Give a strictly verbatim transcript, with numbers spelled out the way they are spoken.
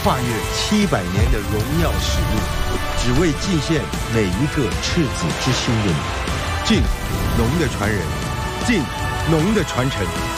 跨越七百年的荣耀使命，只为祭献每一个赤子之心的你。敬农的传人，敬农的传承。